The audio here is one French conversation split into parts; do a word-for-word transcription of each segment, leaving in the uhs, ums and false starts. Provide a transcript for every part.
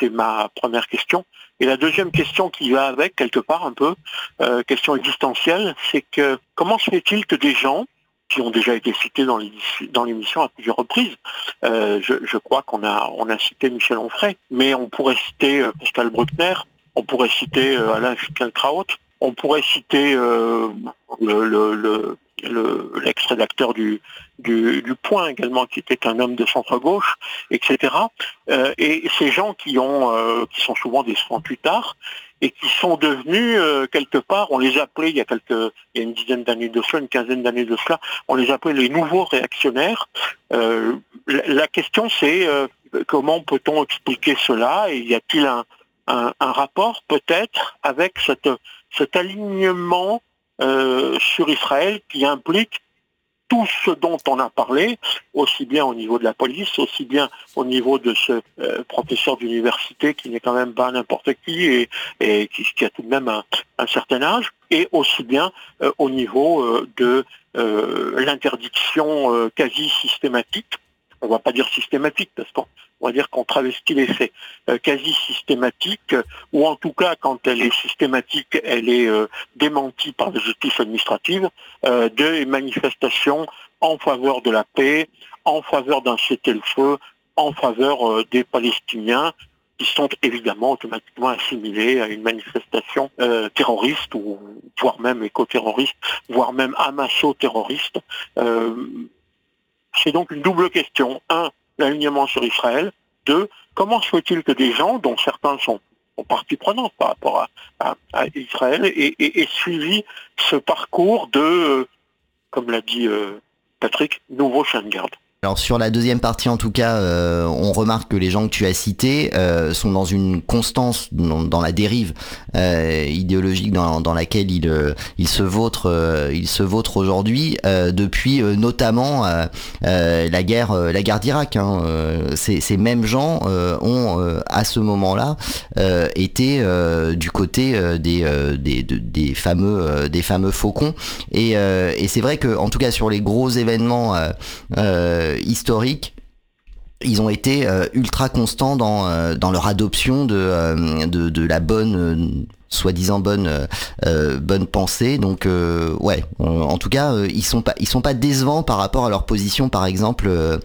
c'est ma première question. Et la deuxième question qui va avec, quelque part un peu, euh, question existentielle, c'est que comment se fait-il que des gens qui ont déjà été cités dans l'émission à plusieurs reprises, euh, je, je crois qu'on a, on a cité Michel Onfray, mais on pourrait citer euh, Pascal Bruckner, on pourrait citer euh, Alain Finkielkraut, on pourrait citer euh, le, le, le Le, l'ex-rédacteur du, du, du Point également, qui était un homme de centre-gauche, et cetera. Euh, et ces gens qui ont, euh, qui sont souvent des soixante-huit-ards, et qui sont devenus, euh, quelque part, on les appelait, il y a quelques, il y a une dizaine d'années de cela, une quinzaine d'années de cela, on les appelait les nouveaux réactionnaires. Euh, la, la question c'est, euh, comment peut-on expliquer cela, et y a-t-il un, un, un rapport, peut-être, avec cette, cet alignement Euh, sur Israël qui implique tout ce dont on a parlé, aussi bien au niveau de la police, aussi bien au niveau de ce euh, professeur d'université qui n'est quand même pas n'importe qui et, et qui, qui a tout de même un, un certain âge, et aussi bien euh, au niveau euh, de euh, l'interdiction euh, quasi systématique. On ne va pas dire systématique, parce qu'on on va dire qu'on travestit les faits, euh, quasi systématique, euh, ou en tout cas, quand elle est systématique, elle est euh, démentie par la justice administrative, euh, de manifestations en faveur de la paix, en faveur d'un cessez-le-feu, en faveur euh, des Palestiniens, qui sont évidemment automatiquement assimilés à une manifestation euh, terroriste, ou voire même éco-terroriste, voire même amasso-terroriste. Euh, C'est donc une double question. Un, l'alignement sur Israël. Deux, comment se fait-il que des gens, dont certains sont, sont partie prenante par rapport à, à, à Israël, aient, aient, aient suivi ce parcours de, euh, comme l'a dit euh, Patrick, nouveau chien de garde. Alors sur la deuxième partie en tout cas, euh, on remarque que les gens que tu as cités euh, sont dans une constance dans, dans la dérive euh, idéologique dans, dans laquelle ils euh, ils se vautrent euh, ils se vautrent aujourd'hui euh, depuis euh, notamment euh, euh, la guerre euh, la guerre d'Irak. Hein. Euh, ces, ces mêmes gens euh, ont euh, à ce moment-là euh, été euh, du côté euh, des euh, des de, des fameux euh, des fameux faucons et euh, et c'est vrai que en tout cas sur les gros événements euh, euh, historiques, ils ont été euh, ultra constants dans euh, dans leur adoption de euh, de, de la bonne euh, soi-disant bonne euh, bonne pensée. Donc euh, ouais, on, en tout cas euh, ils sont pas ils sont pas décevants par rapport à leur position par exemple euh,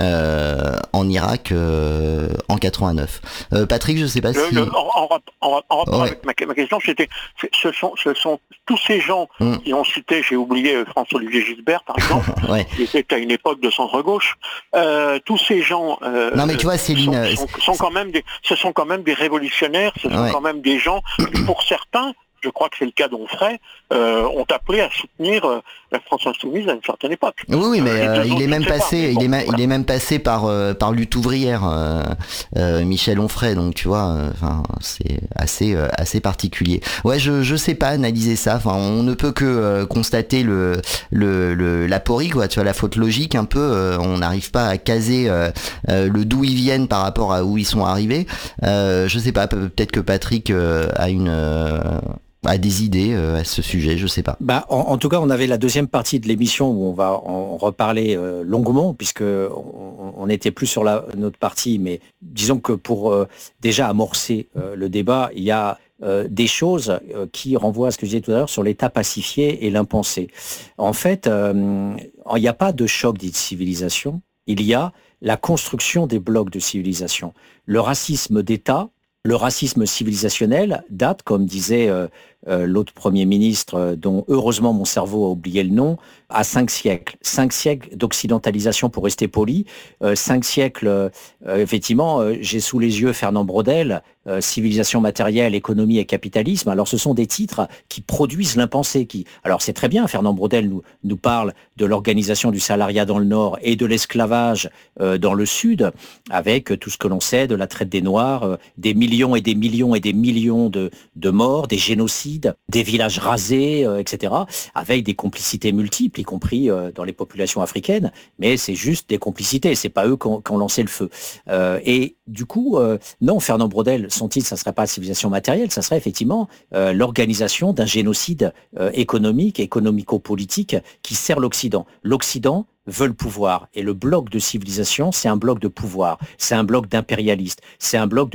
euh, en Irak euh, en quatre-vingt-neuf. Euh, Patrick, je sais pas le, si le, en, en, en, en rapport ouais. avec ma, ma question, c'était ce sont ce sont tous ces gens mmh. qui ont cité, j'ai oublié François-Olivier Gisbert par exemple, ouais. qui était à une époque de centre-gauche. Euh, tous ces gens euh, non mais tu vois Céline sont, sont, sont quand même des, ce sont quand même des révolutionnaires, ce sont ouais. quand même des gens qui, pour certains, je crois que c'est le cas d'Onfray, euh, ont appelé à soutenir euh, la France insoumise à une certaine époque. Oui, oui, mais euh, il est même passé, pas, il bon, est, ma- voilà. il est même passé par euh, par lutte ouvrière, euh, euh, Michel Onfray. Donc tu vois, enfin euh, c'est assez euh, assez particulier. Ouais, je je sais pas analyser ça. Enfin, on ne peut que euh, constater le le le l'aporie, quoi. Tu vois, la faute logique un peu. Euh, on n'arrive pas à caser euh, euh, le d'où ils viennent par rapport à où ils sont arrivés. Euh, je sais pas. Peut-être que Patrick euh, a une euh, a des idées euh, à ce sujet, je sais pas. Bah, en, en tout cas, on avait la deuxième partie de l'émission où on va en reparler euh, longuement, puisque on, on était plus sur la, notre partie, mais disons que pour euh, déjà amorcer euh, le débat, il y a euh, des choses euh, qui renvoient à ce que je disais tout à l'heure sur l'état pacifié et l'impensé. En fait, euh, il n'y a pas de choc des civilisations, il y a la construction des blocs de civilisation. Le racisme d'État, le racisme civilisationnel date, comme disait euh, euh, l'autre Premier ministre, euh, dont heureusement mon cerveau a oublié le nom, à cinq siècles. Cinq siècles d'occidentalisation, pour rester poli. Euh, cinq siècles, euh, effectivement, euh, j'ai sous les yeux Fernand Braudel, euh, Civilisation matérielle, économie et capitalisme. Alors ce sont des titres qui produisent l'impensé. Qui... Alors c'est très bien, Fernand Braudel nous, nous parle de l'organisation du salariat dans le Nord et de l'esclavage euh, dans le Sud, avec tout ce que l'on sait de la traite des Noirs, euh, des millions et des millions et des millions de, de morts, des génocides, des villages rasés, euh, et cetera, avec des complicités multiples, y compris euh, dans les populations africaines, mais c'est juste des complicités, c'est pas eux qui ont, qui ont lancé le feu. Euh, et du coup, euh, non, Fernand Braudel, son titre, ça serait pas civilisation matérielle, ça serait effectivement euh, l'organisation d'un génocide euh, économique, économico-politique qui sert l'Occident. L'Occident veut le pouvoir, et le bloc de civilisation, c'est un bloc de pouvoir, c'est un bloc d'impérialistes, c'est un bloc de